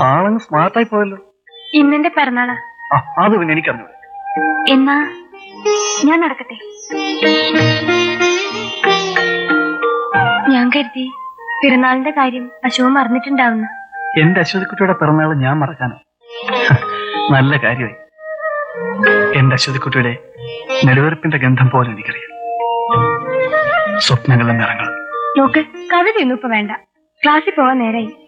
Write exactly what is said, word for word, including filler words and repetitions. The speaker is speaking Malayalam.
ആളങ്ങ് സ്മാർട്ടായി പോയല്ലോ. ഇന്നെന്റെ പിറന്നാളാ. അത് പിന്നെ എനിക്കറിഞ്ഞു. എന്നാ ഞാൻ നടക്കട്ടെ. ഞാൻ കരുതി പിറന്നാളിന്റെ കാര്യം അശോക മറന്നിട്ടുണ്ടാവുന്ന. എന്റെ അശ്വതിക്കുട്ടിയുടെ പിറന്നാൾ ഞാൻ മറക്കാനോ? നല്ല കാര്യമായി. എന്റെ അശ്വതിക്കുട്ടിയുടെ നെടുവെറുപ്പിന്റെ ഗന്ധം പോലെ എനിക്കറിയാം. സ്വപ്നങ്ങളും നിറങ്ങളും. നോക്ക്, കവിതയൊന്നും ഇപ്പൊ വേണ്ട. ക്ലാസ്സിൽ പോകാൻ നേരായി.